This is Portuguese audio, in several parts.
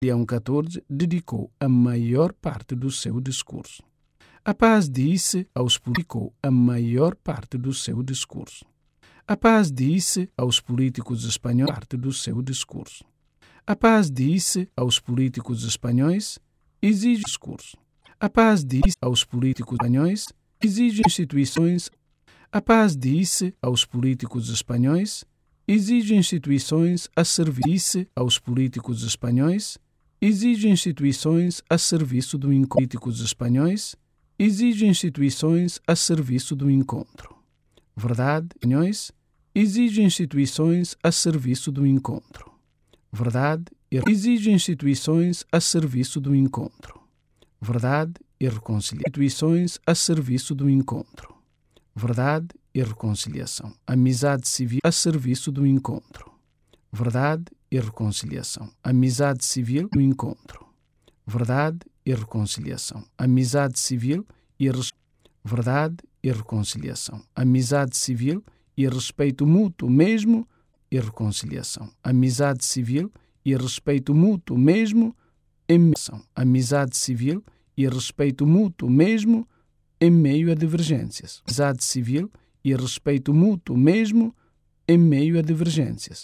Leão XIV dedicou a maior parte do seu discurso. A paz disse aos políticos a maior parte do seu discurso. A paz disse aos políticos espanhóis parte do seu discurso. A paz disse aos políticos espanhóis exige discurso. A paz disse aos políticos espanhóis exige instituições. A paz disse aos políticos espanhóis exige instituições a serviço aos políticos espanhóis exige instituições a serviço do políticos espanhóis exige instituições a serviço do encontro. Verdade, espanhóis exige instituições a serviço do encontro. Verdade, exige instituições a serviço do encontro. Verdade e reconciliação. Instituições a serviço do encontro. Verdade e reconciliação. Amizade civil a serviço do encontro. Verdade e reconciliação. Amizade civil do encontro. Verdade e reconciliação. Amizade civil e verdade e reconciliação. Amizade civil e respeito mútuo mesmo e reconciliação. Amizade civil e respeito mútuo mesmo em meio. Amizade civil e respeito mútuo mesmo em meio a divergências. Amizade civil e respeito mútuo mesmo em meio a divergências.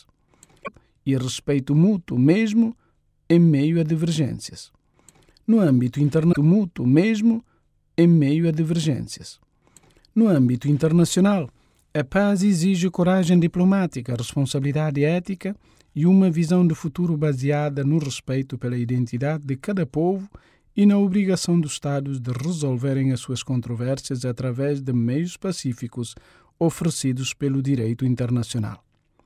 E respeito mútuo mesmo em meio a divergências. No âmbito internacional, mútuo mesmo em meio a divergências. No âmbito internacional, a paz exige coragem diplomática, responsabilidade ética e uma visão de futuro baseada no respeito pela identidade de cada povo e na obrigação dos Estados de resolverem as suas controvérsias através de meios pacíficos oferecidos pelo direito internacional.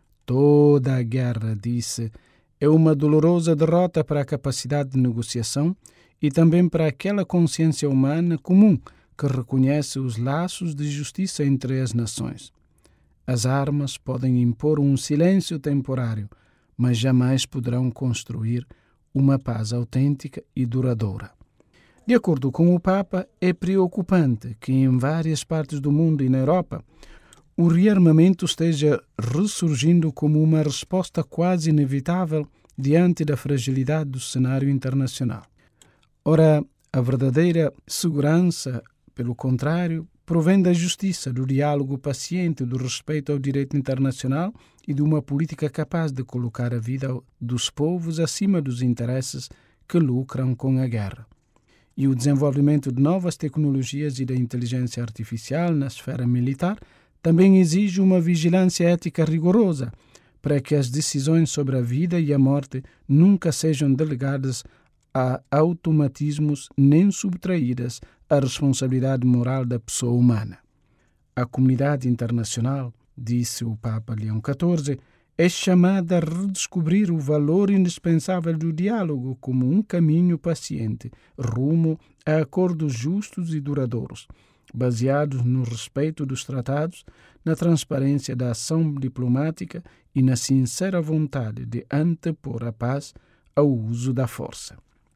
Toda a guerra, disse, é uma dolorosa derrota para a capacidade de negociação e também para aquela consciência humana comum que reconhece os laços de justiça entre as nações. As armas podem impor um silêncio temporário, mas jamais poderão construir uma paz autêntica e duradoura. De acordo com o Papa, é preocupante que em várias partes do mundo e na Europa o rearmamento esteja ressurgindo como uma resposta quase inevitável diante da fragilidade do cenário internacional. Ora, a verdadeira segurança, pelo contrário, provém da justiça, do diálogo paciente, do respeito ao direito internacional e de uma política capaz de colocar a vida dos povos acima dos interesses que lucram com a guerra. E o desenvolvimento de novas tecnologias e da inteligência artificial na esfera militar também exige uma vigilância ética rigorosa para que as decisões sobre a vida e a morte nunca sejam delegadas a automatismos nem subtraídas à responsabilidade moral da pessoa humana. A comunidade internacional, disse o Papa Leão XIV, é chamada a redescobrir o valor indispensável do diálogo como um caminho paciente rumo a acordos justos e duradouros, baseados no respeito dos tratados, na transparência da ação diplomática e na sincera vontade de antepor a paz ao uso da força.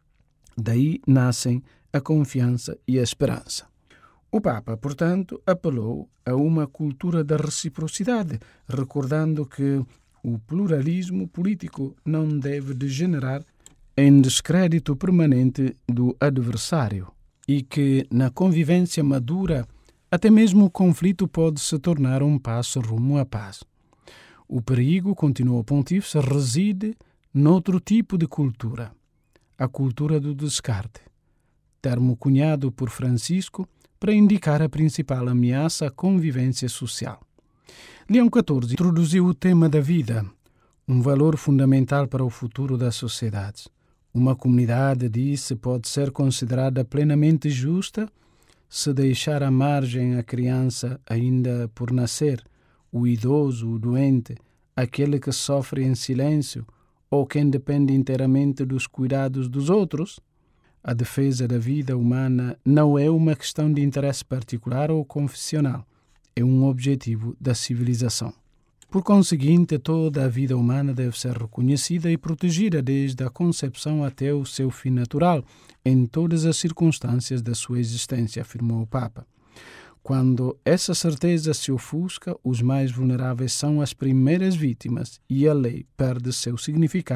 Daí nascem a confiança e a esperança. O Papa, portanto, apelou a uma cultura da reciprocidade, recordando que o pluralismo político não deve degenerar em descrédito permanente do adversário e que, na convivência madura, até mesmo o conflito pode se tornar um passo rumo à paz. O perigo, continuou o pontífice, reside noutro tipo de cultura, a cultura do descarte, termo cunhado por Francisco para indicar a principal ameaça à convivência social. Leão XIV introduziu o tema da vida, um valor fundamental para o futuro das sociedades. Uma comunidade, disse, pode ser considerada plenamente justa se deixar à margem a criança ainda por nascer, o idoso, o doente, aquele que sofre em silêncio ou quem depende inteiramente dos cuidados dos outros. A defesa da vida humana não é uma questão de interesse particular ou confessional, é um objetivo da civilização. Por conseguinte, toda a vida humana deve ser reconhecida e protegida desde a concepção até o seu fim natural, em todas as circunstâncias da sua existência, afirmou o Papa. Quando essa certeza se ofusca, os mais vulneráveis são as primeiras vítimas e a lei perde seu significado